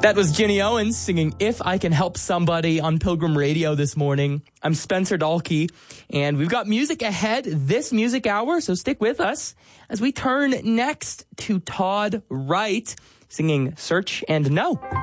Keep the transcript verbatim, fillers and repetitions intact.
That was Ginny Owens singing If I Can Help Somebody on Pilgrim Radio this morning. I'm Spencer Dahlke, and we've got music ahead this music hour, so stick with us as we turn next to Todd Wright singing Search and Know.